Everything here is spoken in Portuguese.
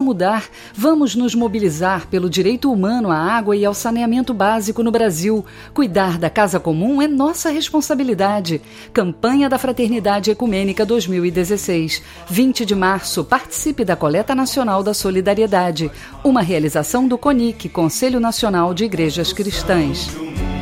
mudar. Vamos nos mobilizar pelo direito humano à água e ao saneamento básico no Brasil. Cuidar da casa comum é nossa responsabilidade. Campanha da Fraternidade Ecumênica 2016. 20 de março, participe da Coleta Nacional da Solidariedade. Uma realização do CONIC, Conselho Nacional de Igrejas Cristãs.